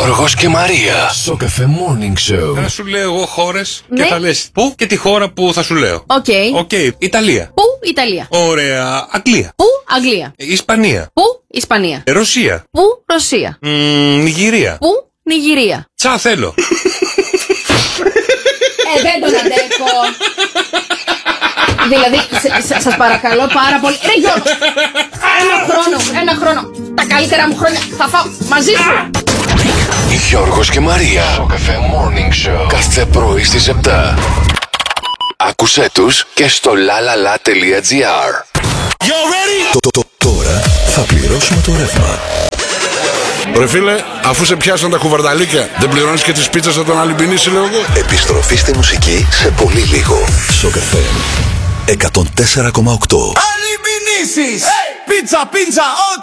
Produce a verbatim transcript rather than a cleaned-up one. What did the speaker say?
Γιώργος και Μαρία. Σοκαφέ Morning Show. Να σου λέω εγώ χώρες Ναι. και θα λες πού και τη χώρα που θα σου λέω. Οκ. Οκ. Ιταλία. Πού? Ιταλία. Ωραία. Αγγλία. Πού? Αγγλία. Ισπανία. Πού? Ισπανία. Ρωσία. Πού? Ρωσία. Μ, Νιγηρία. Πού? Νιγηρία. Τσα θέλω. Ε, δεν τον αντέχω. Δηλαδή, σε- σε- σας παρακαλώ πάρα πολύ. Ρε Γιώργο, ένα χρόνο, ένα χρόνο. Τα καλύτερα μου χρόνια θα φάω μαζί σου. Γιώργος και Μαρία. Σοκαφέ Morning Show. Κάθε πρωί στις επτά. Άκουσέ τους και στο lalala.gr. Το, το, το, τώρα θα πληρώσουμε το ρεύμα. Ρε φίλε, αφού σε πιάσαν τα κουβαρδαλίκια, δεν πληρώνεις και τις πίτσες από τον Αλυμπινίση, λέω εγώ. Επιστροφή στη μουσική σε πολύ λίγο. Σοκαφέ εκατόν τέσσερα κόμμα οκτώ. Αλυμπινίσεις! Πίτσα, πίτσα, ό,τι